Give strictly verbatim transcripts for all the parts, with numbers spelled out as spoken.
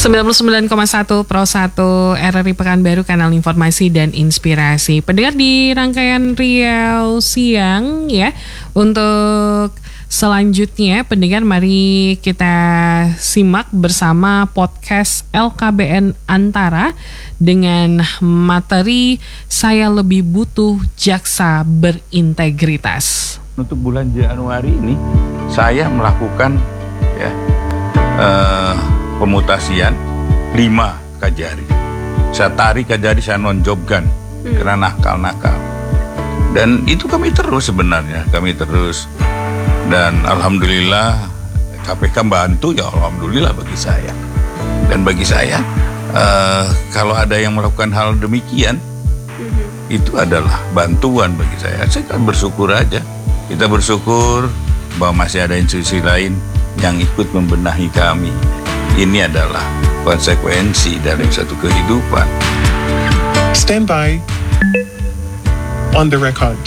sembilan puluh sembilan koma satu Pro satu R R I Pekanbaru, kanal informasi dan inspirasi. Pendengar di rangkaian Riau Siang ya. Untuk selanjutnya pendengar, mari kita simak bersama podcast L K B N Antara dengan materi Saya Lebih Butuh Jaksa Berintegritas. Untuk bulan Januari ini saya melakukan ya uh, pemutasian lima Kajari. Saya tarik Kajari, saya nonjobkan hmm. karena nakal-nakal. Dan itu kami terus sebenarnya, kami terus. Dan alhamdulillah K P K bantu, ya alhamdulillah bagi saya. Dan bagi saya uh, kalau ada yang melakukan hal demikian, hmm. itu adalah bantuan bagi saya. Saya kan bersyukur aja. Kita bersyukur bahwa masih ada institusi lain yang ikut membenahi kami. Ini adalah konsekuensi dari satu kehidupan. Stand by. On the record.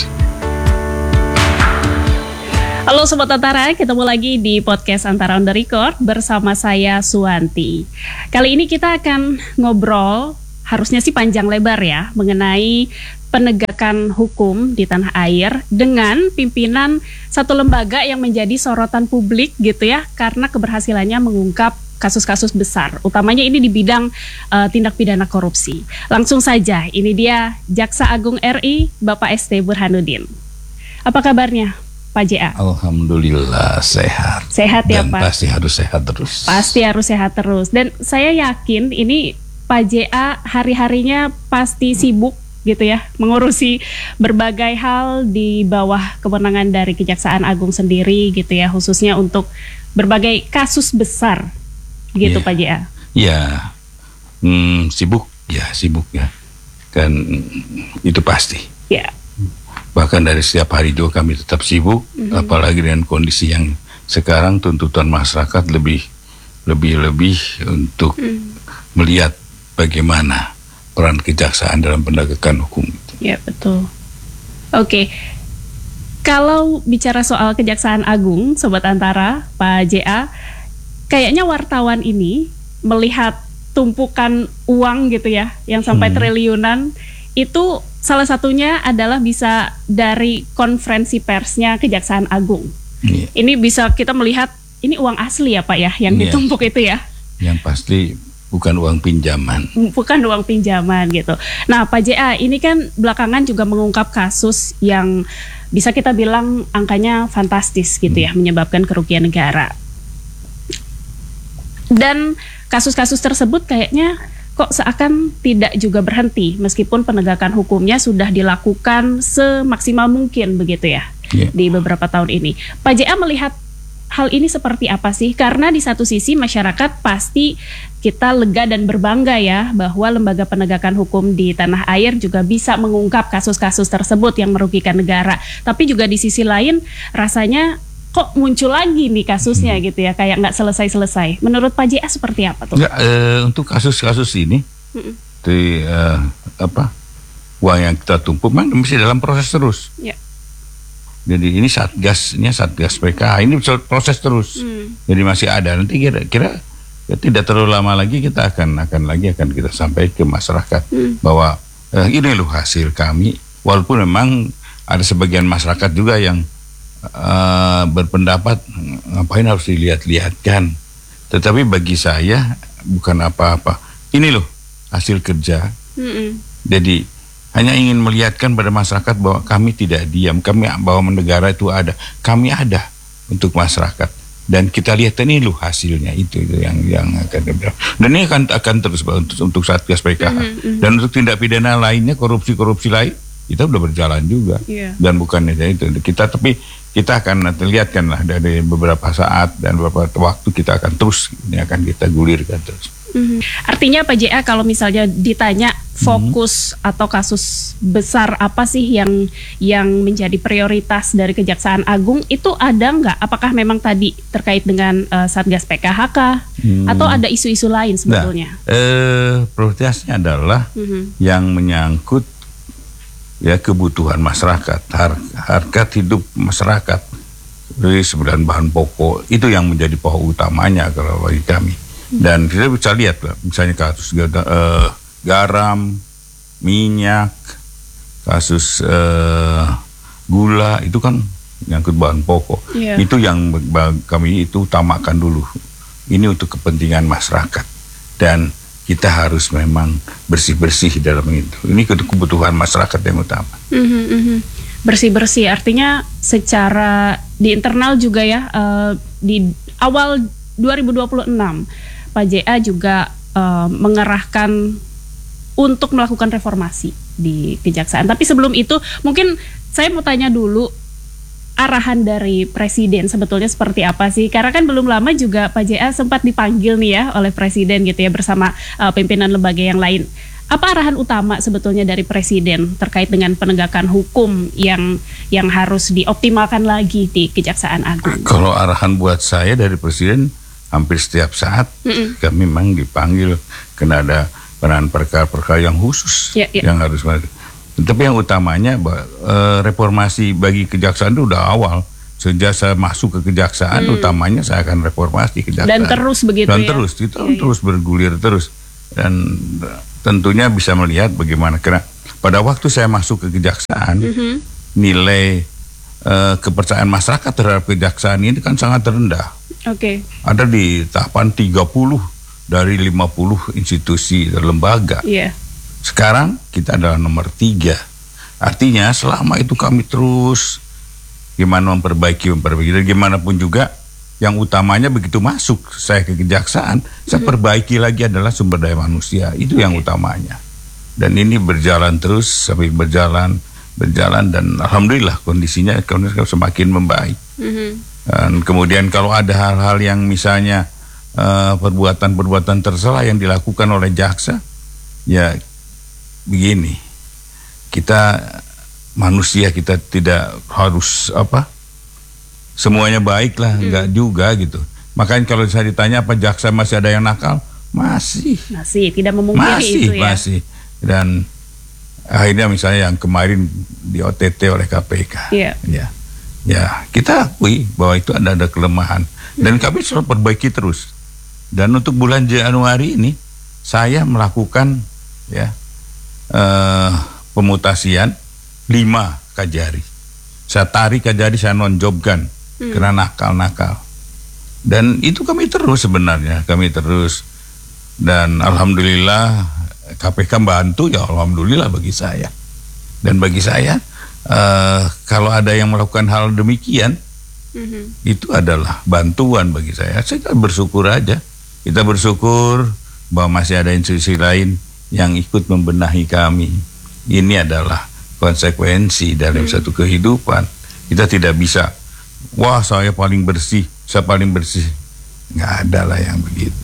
Halo Sobat Antara, ketemu lagi di podcast Antara on the record bersama saya Suwanti. Kali ini kita akan ngobrol, harusnya sih panjang lebar ya, mengenai penegakan hukum di tanah air dengan pimpinan satu lembaga yang menjadi sorotan publik gitu ya, karena keberhasilannya mengungkap kasus-kasus besar, utamanya ini di bidang uh, tindak pidana korupsi. Langsung saja, ini dia Jaksa Agung R I, Bapak S T Burhanuddin. Apa kabarnya, Pak J A? Alhamdulillah sehat. Sehat ya, dan Pak? Dan pasti harus sehat terus. Pasti harus sehat terus. Dan saya yakin ini Pak J A hari-harinya pasti sibuk gitu ya, mengurusi berbagai hal di bawah kewenangan dari Kejaksaan Agung sendiri gitu ya, khususnya untuk berbagai kasus besar gitu ya, Pak J A. Ya, hmm, sibuk ya, sibuk ya, kan itu pasti. Ya. Bahkan dari setiap hari juga kami tetap sibuk, mm-hmm. apalagi dengan kondisi yang sekarang tuntutan masyarakat lebih lebih lebih untuk mm. melihat bagaimana peran kejaksaan dalam penegakan hukum. Ya, betul. Oke. Kalau bicara soal Kejaksaan Agung, Sobat Antara, Pak J A, kayaknya wartawan ini melihat tumpukan uang gitu ya, yang sampai hmm. triliunan, itu salah satunya adalah bisa dari konferensi persnya Kejaksaan Agung. Yeah. Ini bisa kita melihat, ini uang asli ya Pak ya, yang yeah. ditumpuk itu ya. Yang pasti bukan uang pinjaman. Bukan uang pinjaman gitu. Nah Pak J A, ini kan belakangan juga mengungkap kasus yang bisa kita bilang angkanya fantastis gitu ya, hmm. menyebabkan kerugian negara. Dan kasus-kasus tersebut kayaknya kok seakan tidak juga berhenti, meskipun penegakan hukumnya sudah dilakukan semaksimal mungkin begitu ya, yeah. di beberapa tahun ini. Pak J A melihat hal ini seperti apa sih? Karena di satu sisi masyarakat pasti kita lega dan berbangga ya bahwa lembaga penegakan hukum di tanah air juga bisa mengungkap kasus-kasus tersebut yang merugikan negara. Tapi juga di sisi lain rasanya kok muncul lagi nih kasusnya hmm. gitu ya, kayak nggak selesai-selesai. Menurut Pak J A seperti apa tuh? Ya, e, untuk kasus-kasus ini, hmm. di e, apa uang yang kita tumpuk memang masih dalam proses terus. Ya. Jadi ini satgasnya satgas P K H, ini proses terus. Hmm. Jadi masih ada. Nanti kira-kira ya, tidak terlalu lama lagi kita akan akan lagi akan kita sampaikan ke masyarakat hmm. bahwa eh, ini loh hasil kami. Walaupun memang ada sebagian masyarakat juga yang uh, berpendapat ngapain harus dilihat-lihatkan. Tetapi bagi saya bukan apa-apa. Ini loh hasil kerja. Hmm. Jadi hanya ingin melihatkan pada masyarakat bahwa kami tidak diam, kami bahwa negara itu ada, kami ada untuk masyarakat, dan kita lihat ini loh hasilnya, itu, itu yang yang akan dibilang. Dan ini akan akan terus untuk, untuk Satgas P K H mm-hmm. dan untuk tindak pidana lainnya, korupsi-korupsi lain kita udah berjalan juga, yeah. dan bukan itu kita, tapi kita akan lihatkan lah dari beberapa saat dan beberapa waktu kita akan terus ini akan kita gulirkan terus. Mm-hmm. Artinya Pak J A, kalau misalnya ditanya fokus mm-hmm. atau kasus besar apa sih yang yang menjadi prioritas dari Kejaksaan Agung, itu ada nggak? Apakah memang tadi terkait dengan uh, Satgas P K H kah? Mm. Atau ada isu-isu lain sebetulnya? Nah, eh, prioritasnya adalah mm-hmm. yang menyangkut ya kebutuhan masyarakat, har- harga hidup masyarakat, dari sembilan bahan pokok itu yang menjadi pokok utamanya kalau bagi kami. Dan kita bisa lihat, misalnya kasus uh, garam, minyak, kasus uh, gula, itu kan nyangkut bahan pokok. Yeah. Itu yang kami itu utamakan dulu. Ini untuk kepentingan masyarakat. Dan kita harus memang bersih-bersih dalam itu. Ini kebutuhan masyarakat yang utama. Mm-hmm, mm-hmm. Bersih-bersih artinya secara di internal juga ya, uh, di awal dua ribu dua puluh enam Pak J A juga uh, mengerahkan untuk melakukan reformasi di kejaksaan. Tapi sebelum itu mungkin saya mau tanya dulu, arahan dari Presiden sebetulnya seperti apa sih? Karena kan belum lama juga Pak J A sempat dipanggil nih ya oleh Presiden gitu ya bersama uh, pimpinan lembaga yang lain. Apa arahan utama sebetulnya dari Presiden terkait dengan penegakan hukum yang yang harus dioptimalkan lagi di Kejaksaan Agung? Kalau arahan buat saya dari Presiden hampir setiap saat Mm-mm. kami memang dipanggil karena ada peran perkara-perkara yang khusus yeah, yeah. yang harus. Tapi yang utamanya reformasi bagi kejaksaan itu udah awal. Sejak saya masuk ke kejaksaan, hmm. utamanya saya akan reformasi kejaksaan. Dan terus begitu Dan ya? terus, kita ya, terus ya. bergulir terus. Dan tentunya bisa melihat bagaimana. Karena pada waktu saya masuk ke kejaksaan, mm-hmm. nilai uh, kepercayaan masyarakat terhadap kejaksaan ini kan sangat rendah. Oke. Okay. Ada di tahapan tiga puluh dari lima puluh institusi dan lembaga. Iya. Yeah. Sekarang kita adalah nomor tiga. Artinya selama itu kami terus gimana memperbaiki, memperbaiki. Dan gimana pun juga yang utamanya begitu masuk saya ke kejaksaan, mm-hmm. saya perbaiki lagi adalah sumber daya manusia. Itu okay. yang utamanya. Dan ini berjalan terus sampai berjalan, berjalan dan alhamdulillah kondisinya semakin membaik. Mm-hmm. Dan kemudian kalau ada hal-hal yang misalnya uh, perbuatan-perbuatan tercela yang dilakukan oleh jaksa, ya begini, kita manusia, kita tidak harus apa semuanya baik lah, hmm. enggak juga gitu. Makanya kalau saya ditanya apa jaksa masih ada yang nakal, masih masih tidak memungkiri masih, itu ya masih. Dan akhirnya misalnya yang kemarin di O T T oleh K P K, yeah. ya ya kita akui bahwa itu ada ada kelemahan dan hmm. kami selalu perbaiki terus. Dan untuk bulan Januari ini saya melakukan ya Uh, pemutasian lima Kajari. Saya tarik Kajari, saya nonjobkan hmm. karena nakal-nakal. Dan itu kami terus sebenarnya, kami terus. Dan alhamdulillah K P K bantu, ya alhamdulillah bagi saya. Dan bagi saya uh, kalau ada yang melakukan hal demikian, hmm. itu adalah bantuan bagi saya. Saya bersyukur aja. Kita bersyukur bahwa masih ada institusi lain yang ikut membenahi kami. Ini adalah konsekuensi dalam hmm. satu kehidupan. Kita tidak bisa, wah saya paling bersih, saya paling bersih. Nggak ada lah yang begitu.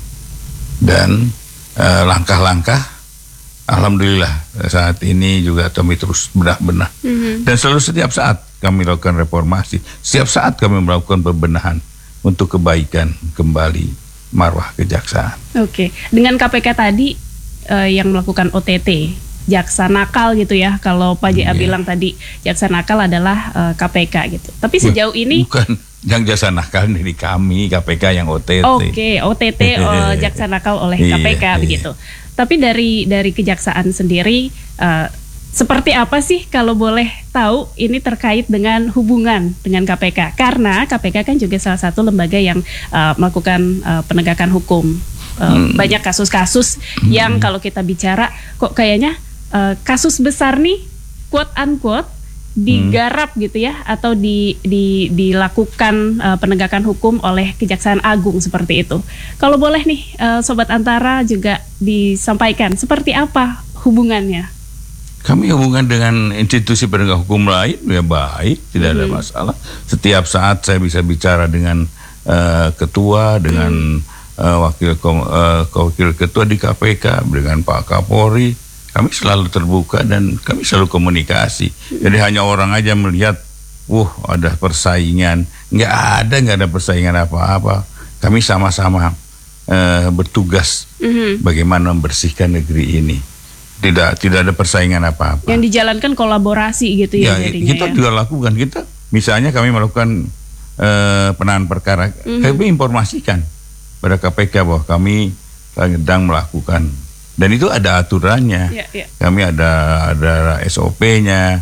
Dan eh, langkah-langkah, alhamdulillah saat ini juga kami terus benah-benah. Hmm. Dan selalu setiap saat kami lakukan reformasi, setiap saat kami melakukan pembenahan untuk kebaikan kembali marwah kejaksaan. Oke, dengan K P K tadi Uh, yang melakukan O T T, jaksa nakal gitu ya. Kalau Pak J A yeah. bilang tadi jaksa nakal adalah uh, K P K gitu. Tapi sejauh ini bukan yang jaksa nakal dari kami, K P K yang O T T. Oke, okay, O T T uh, jaksa nakal oleh K P K yeah, begitu. Yeah. Tapi dari dari kejaksaan sendiri uh, seperti apa sih kalau boleh tahu ini terkait dengan hubungan dengan K P K? Karena K P K kan juga salah satu lembaga yang uh, melakukan uh, penegakan hukum. Uh, hmm. Banyak kasus-kasus hmm. yang kalau kita bicara kok kayaknya uh, kasus besar nih quote unquote digarap hmm. gitu ya atau di, di dilakukan uh, penegakan hukum oleh Kejaksaan Agung seperti itu. Kalau boleh nih uh, Sobat Antara juga disampaikan seperti apa hubungannya? Kami hubungan dengan institusi penegak hukum lain ya baik, tidak hmm. ada masalah. Setiap saat saya bisa bicara dengan uh, ketua, dengan hmm. Uh, wakil uh, wakil ketua di K P K, dengan Pak Kapolri, kami selalu terbuka dan kami selalu komunikasi. Jadi hanya orang aja melihat, wah ada persaingan, nggak ada nggak ada persaingan apa-apa. Kami sama-sama uh, bertugas mm-hmm. bagaimana membersihkan negeri ini. Tidak tidak ada persaingan apa-apa. Yang dijalankan kolaborasi gitu ya, ya jadinya. Kita ya. juga lakukan kita. Misalnya kami melakukan uh, penanganan perkara, mm-hmm. kami informasikan. pada K P K bahwa kami sedang melakukan, dan itu ada aturannya. Ya, ya. Kami ada ada S O P-nya.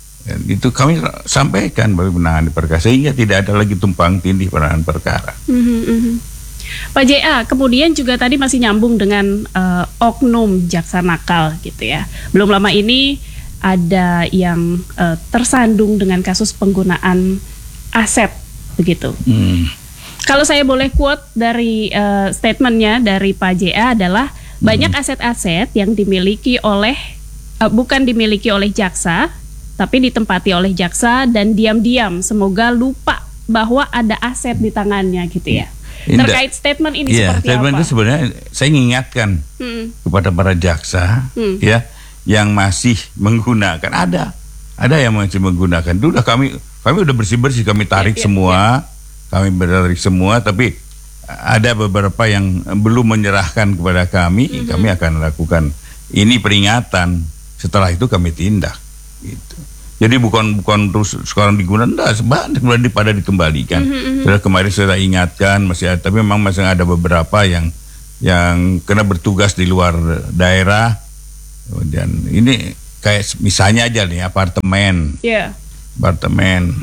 Itu kami sampaikan bagi penanganan perkara sehingga tidak ada lagi tumpang tindih penanganan perkara. Mm-hmm, mm-hmm. Pak J A, kemudian juga tadi masih nyambung dengan uh, oknum jaksa nakal gitu ya. Belum lama ini ada yang uh, tersandung dengan kasus penggunaan aset begitu. Hmm. Kalau saya boleh quote dari uh, statementnya dari Pak J A adalah hmm. banyak aset-aset yang dimiliki oleh uh, bukan dimiliki oleh jaksa, tapi ditempati oleh jaksa dan diam-diam semoga lupa bahwa ada aset di tangannya gitu ya. Indah. Terkait statement ini ya, seperti statement apa? Itu sebenarnya saya mengingatkan hmm. kepada para jaksa hmm. ya yang masih menggunakan, ada ada yang masih menggunakan. Dulu kami kami udah bersih-bersih, kami tarik ya, ya, semua, ya. kami tarik semua, tapi ada beberapa yang belum menyerahkan kepada kami, hmm. kami akan lakukan ini peringatan. Setelah itu kami tindak. Gitu. Jadi bukan bukan terus sekarang digunakan, enggak, sebenarnya pada dikembalikan. Mm-hmm. Sudah kemarin saya ingatkan masih ada, tapi memang masih ada beberapa yang yang kena bertugas di luar daerah. Dan ini kayak misalnya aja nih apartemen, yeah. apartemen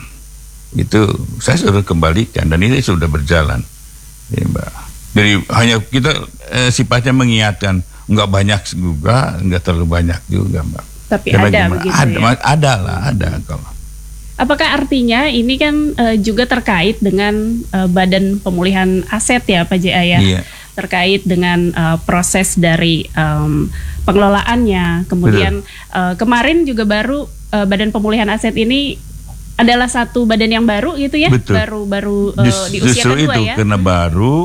itu saya sudah kembalikan dan ini sudah berjalan, ya, Mbak. Jadi hanya kita eh, sifatnya mengingatkan, nggak banyak juga, nggak terlalu banyak juga, Mbak. Tapi Karena ada gimana? begitu ada, ya? Ada lah, ada kalau. Apakah artinya ini kan uh, juga terkait dengan uh, Badan Pemulihan Aset ya Pak J A ya? Iya. Terkait dengan uh, proses dari um, pengelolaannya. Kemudian uh, kemarin juga baru uh, Badan Pemulihan Aset ini adalah satu badan yang baru gitu ya? Betul. Baru-baru uh, Just, di usia justru kedua itu, ya? karena baru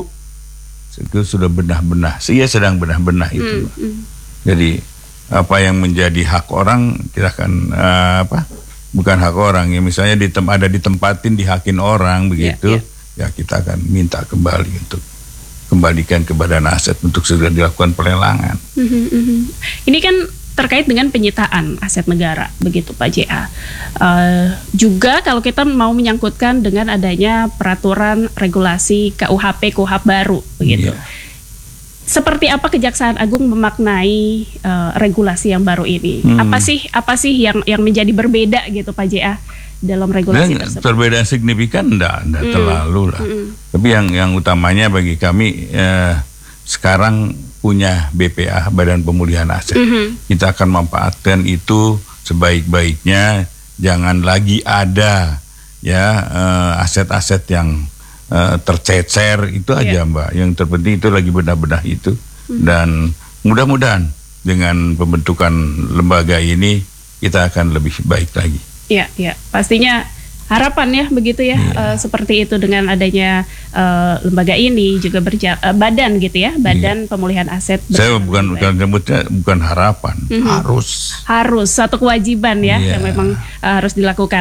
itu sudah benah-benah. Saya sedang benah-benah itu. Hmm, hmm. Jadi apa yang menjadi hak orang kita akan uh, apa bukan hak orang ya, misalnya di tem ada ditempatin dihakin orang begitu, yeah, yeah. ya kita akan minta kembali untuk kembalikan ke badan aset untuk segera dilakukan pelelangan. Mm-hmm, mm-hmm. Ini kan terkait dengan penyitaan aset negara begitu Pak J A. Uh, juga kalau kita mau menyangkutkan dengan adanya peraturan regulasi K U H P K U H P baru begitu. Yeah. Seperti apa Kejaksaan Agung memaknai uh, regulasi yang baru ini? Hmm. Apa sih apa sih yang yang menjadi berbeda gitu Pak J A dalam regulasi Dan tersebut? Perbedaan signifikan enggak, enggak hmm. terlalu lah. Hmm. Tapi yang yang utamanya bagi kami eh, sekarang punya B P A, Badan Pemulihan Aset. Hmm. Kita akan memanfaatkan itu sebaik-baiknya. Jangan lagi ada ya eh, aset-aset yang Uh, tercecer itu aja, yeah. Mbak. Yang terpenting itu lagi benar-benar itu. Mm-hmm. Dan mudah-mudahan dengan pembentukan lembaga ini kita akan lebih baik lagi. Iya, yeah, yeah. Pastinya harapan ya begitu ya, yeah. uh, seperti itu dengan adanya uh, lembaga ini juga berja- uh, badan gitu ya, Badan yeah. Pemulihan Aset. Saya bukan bukan sebutnya bukan harapan, mm-hmm. harus. Harus satu kewajiban ya yeah. yang memang uh, harus dilakukan.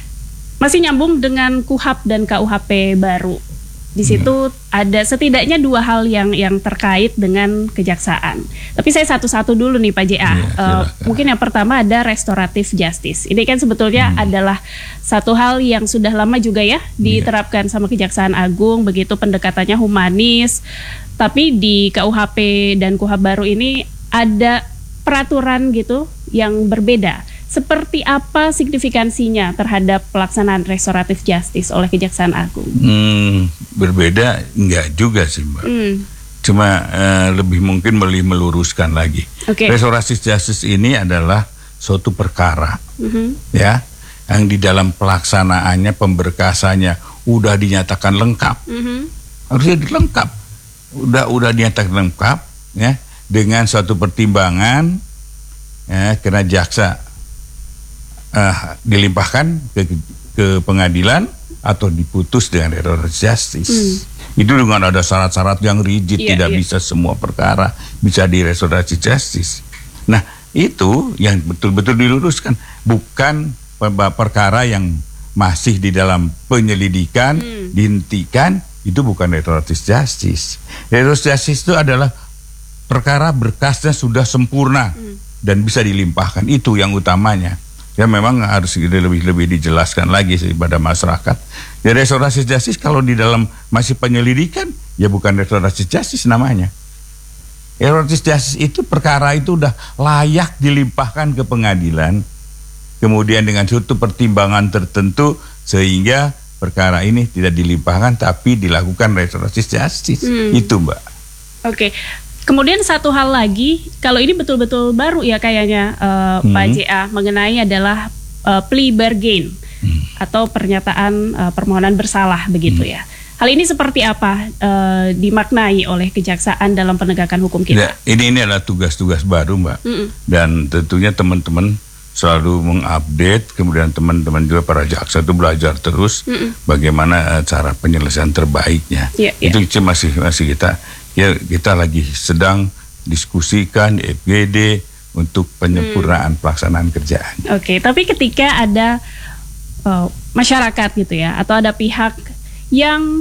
Masih nyambung dengan K U H P dan K U H P baru. Di situ hmm. ada setidaknya dua hal yang yang terkait dengan kejaksaan. Tapi saya satu-satu dulu nih Pak J A. Ya, uh, mungkin yang pertama ada restoratif justice. Ini kan sebetulnya hmm. adalah satu hal yang sudah lama juga ya diterapkan sama Kejaksaan Agung, begitu pendekatannya humanis. Tapi di K U H P dan K U H P baru ini ada peraturan gitu yang berbeda. Seperti apa signifikansinya terhadap pelaksanaan restoratif justice oleh Kejaksaan Agung? Hmm, berbeda enggak juga sih Mbak. Hmm. Cuma uh, lebih mungkin lebih meluruskan lagi. Okay. Restoratif justice ini adalah suatu perkara, mm-hmm. ya, yang di dalam pelaksanaannya pemberkasannya udah dinyatakan lengkap, mm-hmm. harusnya lengkap, udah udah dinyatakan lengkap, ya, dengan suatu pertimbangan, ya, karena jaksa Uh, dilimpahkan ke, ke pengadilan atau diputus dengan restoratif justice. Hmm. Itu dengan ada syarat-syarat yang rigid, yeah, tidak yeah. bisa semua perkara bisa di restoratif justice. Nah, itu yang betul-betul diluruskan, bukan perkara yang masih di dalam penyelidikan, hmm. dihentikan, itu bukan restoratif justice. Restoratif justice itu adalah perkara berkasnya sudah sempurna hmm. dan bisa dilimpahkan. Itu yang utamanya. Ya memang harus lebih lebih dijelaskan lagi sih pada masyarakat. Ya restoratif justice kalau di dalam masih penyelidikan ya bukan restoratif justice namanya. Restoratif justice itu perkara itu udah layak dilimpahkan ke pengadilan, kemudian dengan suatu pertimbangan tertentu sehingga perkara ini tidak dilimpahkan tapi dilakukan restoratif justice. Hmm. Itu Mbak. Oke. Okay. Kemudian satu hal lagi, kalau ini betul-betul baru ya kayaknya uh, hmm. Pak J A mengenai adalah uh, plea bargain hmm. atau pernyataan uh, permohonan bersalah begitu hmm. ya. Hal ini seperti apa uh, dimaknai oleh kejaksaan dalam penegakan hukum kita? Ya, ini ini adalah tugas-tugas baru Mbak, hmm. dan tentunya teman-teman selalu mengupdate, kemudian teman-teman juga para jaksa itu belajar terus hmm. bagaimana uh, cara penyelesaian terbaiknya. Ya, ya. Itu masih masih kita. Ya, kita lagi sedang diskusikan F G D untuk penyempurnaan hmm. pelaksanaan kerjaan. Oke, okay, tapi ketika ada uh, masyarakat gitu ya, atau ada pihak yang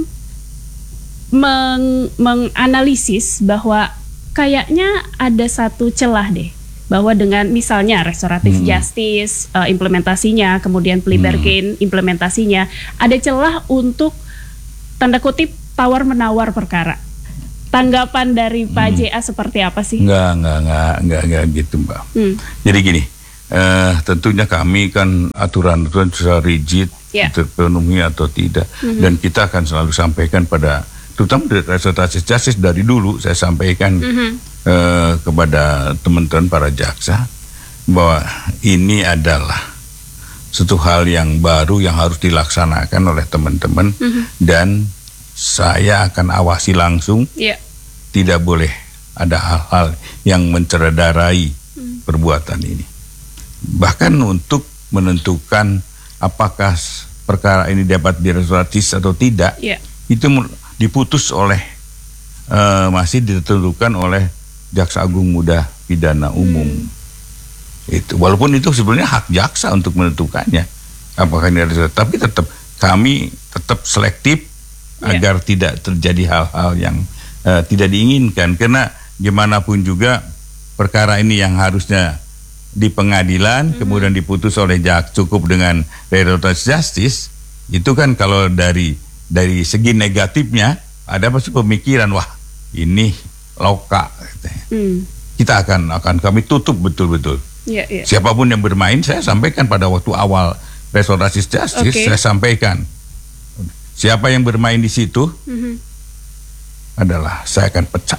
meng menganalisis bahwa kayaknya ada satu celah deh, bahwa dengan misalnya restoratif hmm. justice uh, implementasinya, kemudian plea bargain hmm. implementasinya, ada celah untuk tanda kutip tawar menawar perkara. Tanggapan dari Pak hmm. J A seperti apa sih? Enggak, enggak, enggak, enggak, enggak gitu Mbak. Hmm. Jadi gini, eh, tentunya kami kan aturan-aturan sudah rigid, yeah. terpenuhi atau tidak, hmm. dan kita akan selalu sampaikan pada, terutama dari restoratif justice dari dulu saya sampaikan hmm. eh, kepada teman-teman para jaksa bahwa ini adalah suatu hal yang baru yang harus dilaksanakan oleh teman-teman hmm. dan saya akan awasi langsung, yeah. tidak boleh ada hal-hal yang mencederai hmm. perbuatan ini. Bahkan untuk menentukan apakah perkara ini dapat direstoratif atau tidak, yeah. itu diputus oleh, uh, masih ditentukan oleh Jaksa Agung Muda Pidana Umum. Hmm. Itu walaupun itu sebenarnya hak jaksa untuk menentukannya apakah ini restoratif, tapi tetap kami tetap selektif. Yeah. Agar tidak terjadi hal-hal yang uh, tidak diinginkan, karena gimana pun juga perkara ini yang harusnya di pengadilan mm-hmm. kemudian diputus oleh jak cukup dengan restoratif justice, itu kan kalau dari dari segi negatifnya ada pasti pemikiran wah ini loka gitu. mm. Kita akan akan kami tutup betul-betul. Yeah, yeah. Siapapun yang bermain, saya sampaikan pada waktu awal restoratif justice, okay. saya sampaikan siapa yang bermain di situ mm-hmm. adalah saya akan pecat.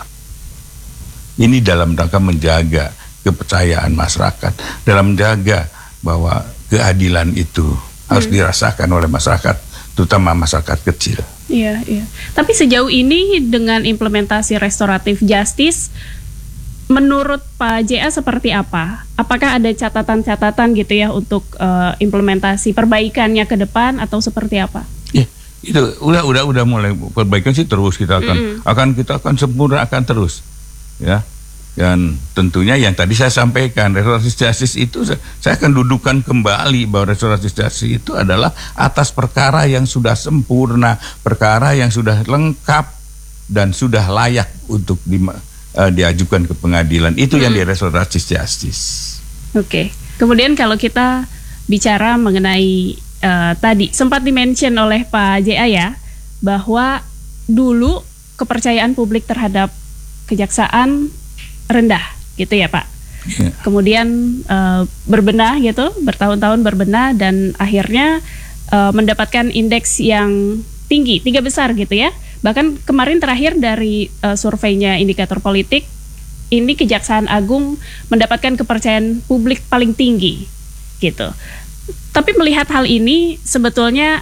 Ini dalam rangka menjaga kepercayaan masyarakat, dalam menjaga bahwa keadilan itu mm. harus dirasakan oleh masyarakat, terutama masyarakat kecil. Iya, iya. Tapi sejauh ini dengan implementasi restoratif justice, menurut Pak J A seperti apa? Apakah ada catatan-catatan gitu ya untuk uh, implementasi perbaikannya ke depan atau seperti apa? Iya. Itu udah udah udah mulai perbaikan sih, terus kita akan mm-hmm. akan kita akan sempurna akan terus ya, dan tentunya yang tadi saya sampaikan restoratif justice itu saya, saya akan dudukan kembali bahwa restoratif justice itu adalah atas perkara yang sudah sempurna, perkara yang sudah lengkap dan sudah layak untuk di, uh, diajukan ke pengadilan, itu mm. yang di restoratif justice. Oke, okay. Kemudian kalau kita bicara mengenai Uh, tadi sempat dimention oleh Pak J A ya, bahwa dulu kepercayaan publik terhadap kejaksaan rendah gitu ya Pak. Yeah. Kemudian uh, berbenah gitu, bertahun-tahun berbenah dan akhirnya uh, mendapatkan indeks yang tinggi, tiga besar gitu ya. Bahkan kemarin terakhir dari uh, surveinya Indikator Politik, ini Kejaksaan Agung mendapatkan kepercayaan publik paling tinggi gitu. Tapi melihat hal ini, sebetulnya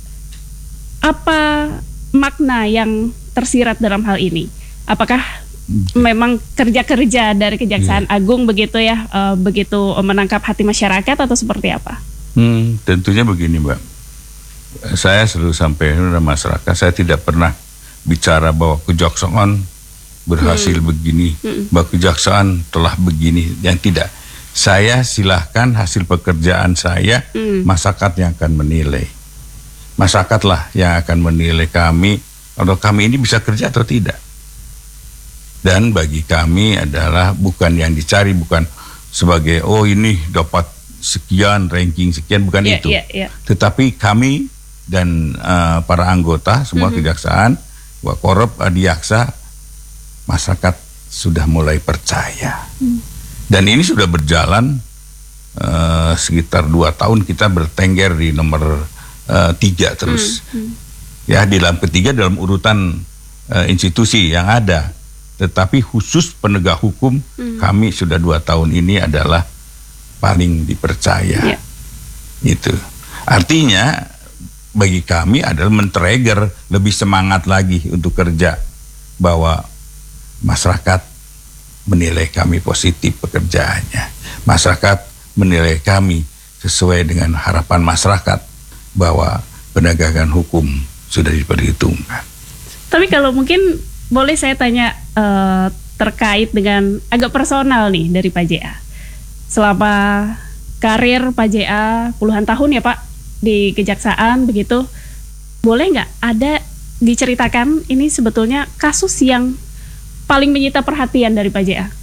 apa makna yang tersirat dalam hal ini? Apakah memang kerja-kerja dari Kejaksaan yeah. Agung begitu ya, uh, begitu menangkap hati masyarakat atau seperti apa? Hmm, tentunya begini Mbak, saya selalu sampaikan kepada masyarakat, saya tidak pernah bicara bahwa kejaksaan berhasil hmm. begini, hmm. bahwa kejaksaan telah begini, yang tidak. Saya silahkan hasil pekerjaan saya, mm. masyarakat yang akan menilai. Masyarakatlah yang akan menilai kami, atau kami ini bisa kerja atau tidak. Dan bagi kami adalah bukan yang dicari, bukan sebagai, oh ini dapat sekian, ranking sekian, bukan yeah, itu. Yeah, yeah. Tetapi kami dan uh, para anggota, semua mm-hmm. kejaksaan, bahwa korup adiaksa masyarakat sudah mulai percaya. Hmm. Dan ini sudah berjalan uh, sekitar dua tahun kita bertengger di nomor uh, tiga terus. Hmm. Hmm. Ya, di dalam ketiga dalam urutan uh, institusi yang ada. Tetapi khusus penegak hukum hmm. kami sudah dua tahun ini adalah paling dipercaya. Yeah. Itu. Artinya bagi kami adalah men-trigger lebih semangat lagi untuk kerja, bahwa masyarakat menilai kami positif pekerjaannya, masyarakat menilai kami sesuai dengan harapan masyarakat bahwa penegakan hukum sudah diperhitungkan. Tapi kalau mungkin boleh saya tanya uh, terkait dengan agak personal nih dari Pak J A. Selama karir Pak J A puluhan tahun ya Pak di kejaksaan begitu, boleh nggak ada diceritakan ini sebetulnya kasus yang paling menyita perhatian dari Pak J A?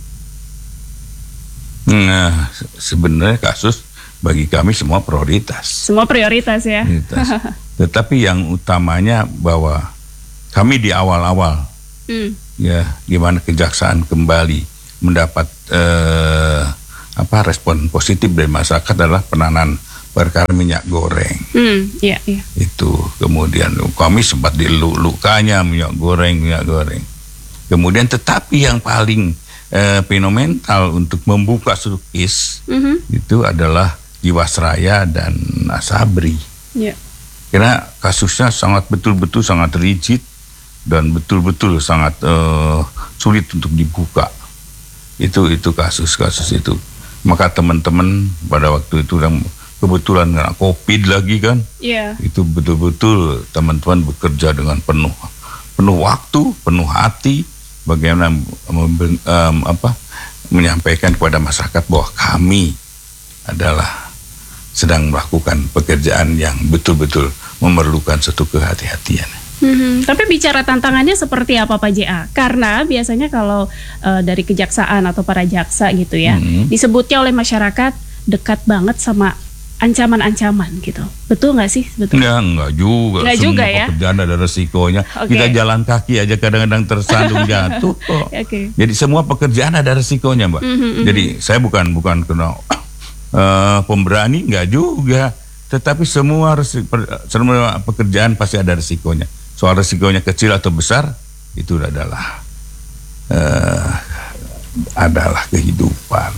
Nah, sebenarnya kasus bagi kami semua prioritas. Semua prioritas ya. Prioritas. Tetapi yang utamanya bahwa kami di awal-awal, hmm. ya gimana kejaksaan kembali mendapat eh, apa respon positif dari masyarakat adalah penanganan perkara minyak goreng. Hmm, iya, iya. Itu kemudian kami sempat dilukanya minyak goreng, minyak goreng. Kemudian tetapi yang paling eh, fenomenal untuk membuka sukis mm-hmm. itu adalah Jiwasraya dan Asabri. Yeah. Karena kasusnya sangat betul-betul sangat rigid dan betul-betul sangat eh, sulit untuk dibuka. Itu itu kasus-kasus itu. Maka teman-teman pada waktu itu yang kebetulan kena COVID lagi kan, yeah. itu betul-betul teman-teman bekerja dengan penuh penuh waktu, penuh hati, bagaimana um, apa menyampaikan kepada masyarakat bahwa kami adalah sedang melakukan pekerjaan yang betul-betul memerlukan satu kehati-hatian. Mm-hmm. Tapi bicara tantangannya seperti apa Pak J A? Karena biasanya kalau uh, dari kejaksaan atau para jaksa gitu ya, mm-hmm. disebutnya oleh masyarakat dekat banget sama ancaman-ancaman gitu. Betul nggak sih sebetulnya? Ya enggak juga. Enggak Semua juga ya? pekerjaan ada resikonya. Okay. Kita jalan kaki aja kadang-kadang tersandung jatuh kok. Okay. Jadi semua pekerjaan ada resikonya, Mbak. Mm-hmm, Jadi mm-hmm. saya bukan bukan kena uh, pemberani, enggak juga. Tetapi semua resiko, semua pekerjaan pasti ada resikonya. Soal resikonya kecil atau besar itu adalah uh, adalah kehidupan.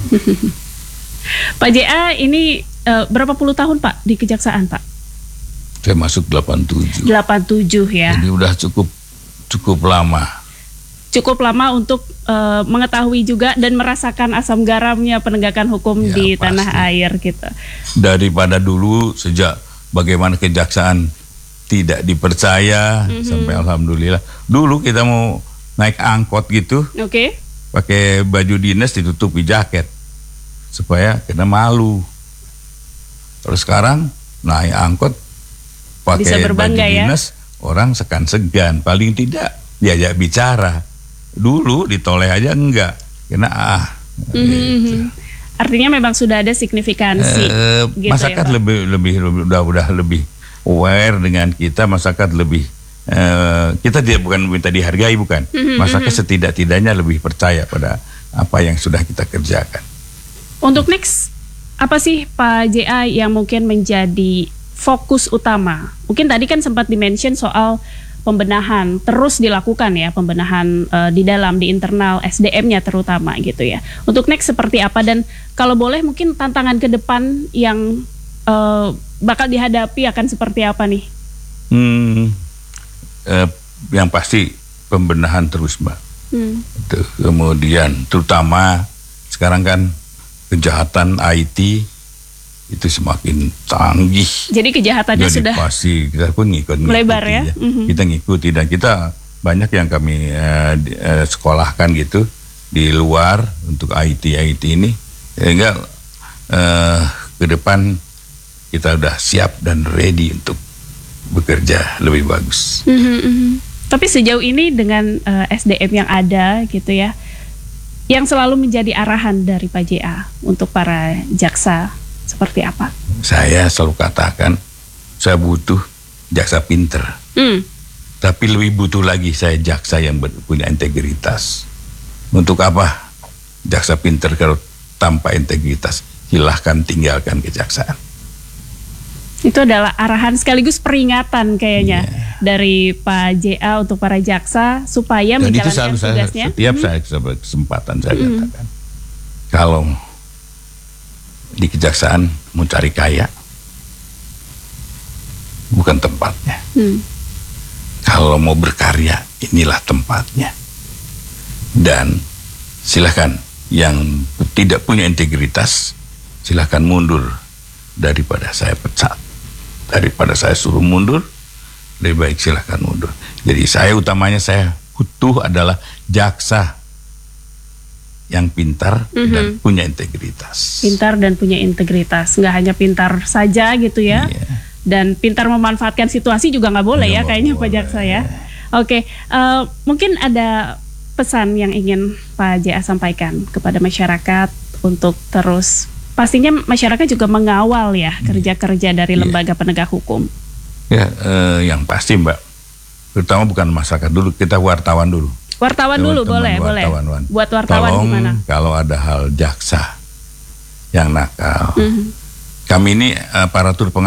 Pak J A ini uh, berapa puluh tahun Pak di kejaksaan Pak? Saya masuk delapan puluh tujuh. delapan puluh tujuh ya. Jadi udah cukup cukup lama. Cukup lama untuk uh, mengetahui juga dan merasakan asam garamnya penegakan hukum ya, di pasti. Tanah air gitu. Daripada dulu sejak bagaimana kejaksaan tidak dipercaya mm-hmm. sampai alhamdulillah. Dulu kita mau naik angkot gitu. Oke. Okay. Pakai baju dinas ditutupi jaket supaya kena malu. Kalau sekarang naik angkot pakai baju dinas, ya? Orang segan-segan, paling tidak diajak bicara. Dulu ditoleh aja enggak, kena ah. Mm-hmm. Gitu. Artinya memang sudah ada signifikansi. Uh, gitu masyarakat ya, lebih lebih udah udah lebih aware dengan kita, masyarakat lebih uh, kita tidak bukan minta dihargai bukan, mm-hmm. masyarakat setidak-tidaknya lebih percaya pada apa yang sudah kita kerjakan. Untuk next, apa sih Pak J A yang mungkin menjadi fokus utama? Mungkin tadi kan sempat dimention soal pembenahan, terus dilakukan ya pembenahan uh, di dalam, di internal S D M-nya terutama gitu ya. Untuk next seperti apa, dan kalau boleh mungkin tantangan ke depan yang uh, bakal dihadapi akan seperti apa nih? Hmm, eh, yang pasti pembenahan terus Mbak. Hmm. Tuh, kemudian terutama sekarang kan kejahatan I T itu semakin canggih. Jadi kejahatannya Jadi sudah pasti kita pun ngikut melebar ya. ya. Mm-hmm. Kita ngikuti dan kita banyak yang kami uh, di, uh, sekolahkan gitu di luar untuk I T I T ini, sehingga uh, ke depan kita udah siap dan ready untuk bekerja lebih bagus. Mm-hmm, mm-hmm. Tapi sejauh ini dengan uh, S D M yang ada gitu ya, yang selalu menjadi arahan dari Pak J A untuk para jaksa seperti apa? Saya selalu katakan, saya butuh jaksa pinter. Mm. Tapi lebih butuh lagi saya jaksa yang punya integritas. Untuk apa jaksa pinter kalau tanpa integritas? Silahkan tinggalkan kejaksaan. Itu adalah arahan sekaligus peringatan kayaknya yeah. dari Pak J A untuk para jaksa supaya Dan menjalankan itu selalu tugasnya. Saya, setiap hmm. saya kesempatan saya hmm. katakan, kalau di kejaksaan mau cari kaya, bukan tempatnya. Hmm. Kalau mau berkarya, inilah tempatnya. Dan silakan yang tidak punya integritas, silakan mundur daripada saya pecat. Daripada saya suruh mundur, lebih baik silakan mundur. Jadi saya utamanya saya butuh adalah jaksa yang pintar mm-hmm. dan punya integritas. Pintar dan punya integritas, nggak hanya pintar saja gitu ya. Yeah. Dan pintar memanfaatkan situasi juga nggak boleh ya, ya kayaknya boleh. Pak Jaksa ya. Oke, uh, mungkin ada pesan yang ingin Pak J A sampaikan kepada masyarakat untuk terus, pastinya masyarakat juga mengawal ya hmm. kerja-kerja dari yeah. lembaga penegak hukum. Ya, uh, yang pasti Mbak, terutama bukan masyarakat dulu, kita wartawan dulu. Wartawan dulu boleh, boleh. Wartawan. Buat wartawan Tolong, gimana? Kalau ada hal jaksa yang nakal, mm-hmm. kami ini aparatur pengawas